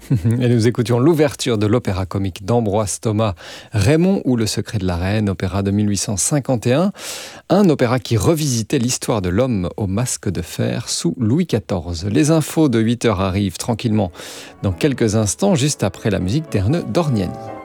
Et nous écoutions l'ouverture de l'opéra comique d'Ambroise Thomas, Raymond ou le secret de la reine, opéra de 1851. Un opéra qui revisitait l'histoire de l'homme au masque de fer sous Louis XIV. Les infos de 8h arrivent tranquillement dans quelques instants, juste après la musique d'Erne Dorniani.